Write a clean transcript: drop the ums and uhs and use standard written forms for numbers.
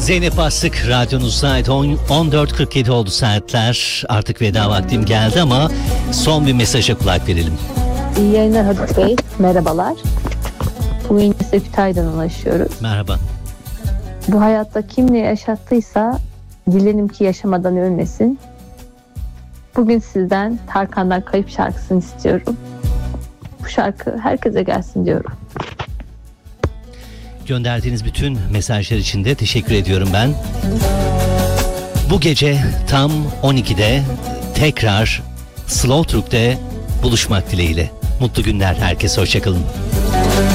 Zeynep Bastık radyonuzdaydı. 14.47 oldu saatler. Artık veda vaktim geldi ama son bir mesaja kulak verelim. İyi yayınlar Habib Bey. Merhabalar. Bugün size Kütahya'dan ulaşıyoruz. Merhaba. Bu hayatta kim ne yaşattıysa dilerim ki yaşamadan ölmesin. Bugün sizden Tarkan'dan Kayıp şarkısını istiyorum. Bu şarkı herkese gelsin diyorum. Gönderdiğiniz bütün mesajlar için de teşekkür ediyorum ben. Bu gece tam 12'de tekrar Slow Türk'te buluşmak dileğiyle. Mutlu günler herkese, hoşçakalın.